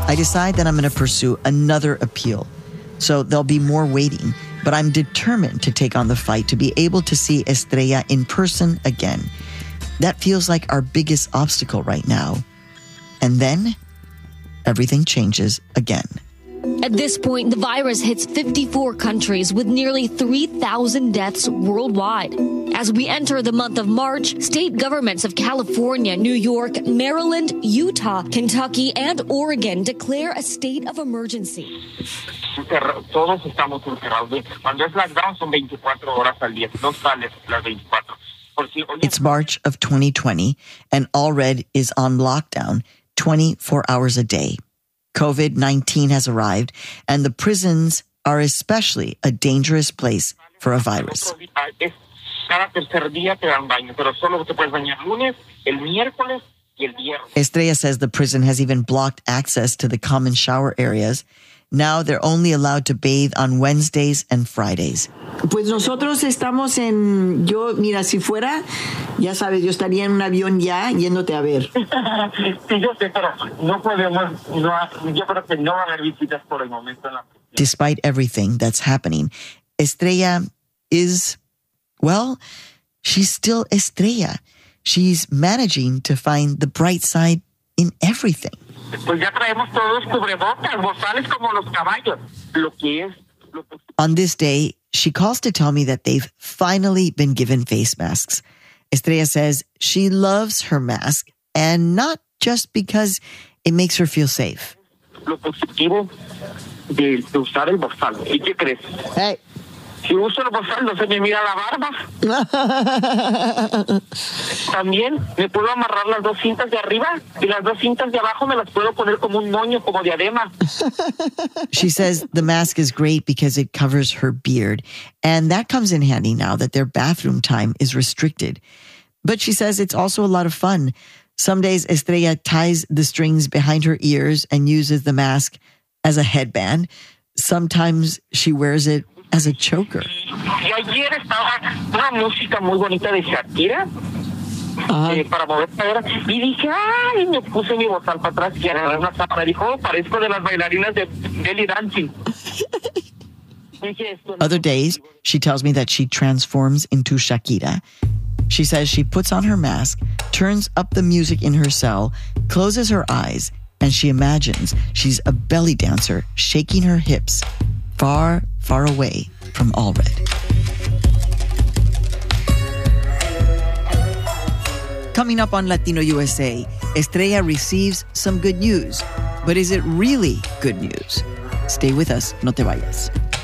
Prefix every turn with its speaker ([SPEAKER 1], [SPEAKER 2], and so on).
[SPEAKER 1] I decide that I'm going to pursue another appeal. So there'll be more waiting, but I'm determined to take on the fight to be able to see Estrella in person again. That feels like our biggest obstacle right now. And then everything changes again.
[SPEAKER 2] At this point, the virus hits 54 countries with nearly 3,000 deaths worldwide. As we enter the month of March, state governments of California, New York, Maryland, Utah, Kentucky, and Oregon declare a state of emergency.
[SPEAKER 3] Todos estamos encerrados. Cuando es lockdown son 24 horas al día. No sales las 24.
[SPEAKER 1] It's March of 2020, and Allred is on lockdown 24 hours a day. COVID-19 has arrived, and the prisons are especially a dangerous place for a virus. Estrella says the prison has even blocked access to the common shower areas. Now they're only allowed to bathe on Wednesdays and Fridays.
[SPEAKER 4] Pues nosotros estamos mira, si fuera, ya sabes, yo estaría en un avión ya yéndote a ver.
[SPEAKER 3] Sí, yo sé, pero no podemos, yo creo que no va a haber visitas por el momento en la prisión.
[SPEAKER 1] Despite everything that's happening, Estrella is, well, she's still Estrella. She's managing to find the bright side in everything.
[SPEAKER 3] Pues ya traemos todos cubrebocas, bozales como los caballos.
[SPEAKER 1] On this day, she calls to tell me that they've finally been given face masks. Estrella says she loves her mask, and not just because it makes her feel safe.
[SPEAKER 3] Lo positivo de usar el bozal. ¿Y qué crees?
[SPEAKER 4] Hey.
[SPEAKER 3] Si uso el bozal, no se me mira la barba. También me puedo amarrar las dos cintas de arriba y las dos cintas de abajo me las puedo poner como un moño, como diadema.
[SPEAKER 1] She says the mask is great because it covers her beard, and that comes in handy now that their bathroom time is restricted. But she says it's also a lot of fun. Some days Estrella ties the strings behind her ears and uses the mask as a headband. Sometimes she wears it as a choker.
[SPEAKER 3] Y ayer estaba una música muy bonita de Shakira para mover cadera y dije, ay, me puse mi bozal para atrás y agarré una sábana. Dijo, parezco de las bailarinas de belly dancing.
[SPEAKER 1] Other days, she tells me that she transforms into Shakira. She says she puts on her mask, turns up the music in her cell, closes her eyes, and she imagines she's a belly dancer shaking her hips far, far away from Allred. Coming up on Latino USA, Estrella receives some good news. But is it really good news? Stay with us, no te vayas.